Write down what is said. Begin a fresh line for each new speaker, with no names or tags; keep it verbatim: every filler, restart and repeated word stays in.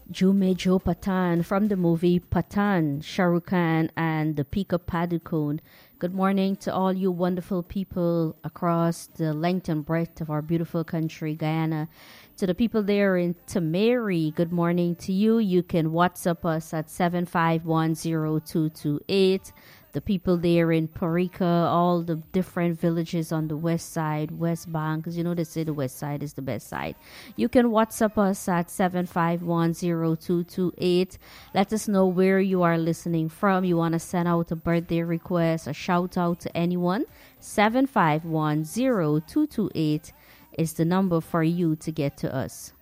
Jume Jo Patan from the movie Patan, Shah Rukh Khan and the Pika Padukone. Good morning to all you wonderful people across the length and breadth of our beautiful country, Guyana. To the people there in Tamari, good morning to you. You can WhatsApp us at seven five one zero two two eight. The people there in Parika, all the different villages on the west side, West Bank, because you know they say the west side is the best side. You can WhatsApp us at seven five one zero two two eight. Let us know where you are listening from. You want to send out a birthday request, a shout out to anyone. seven five one zero two two eight is the number for you to get to us.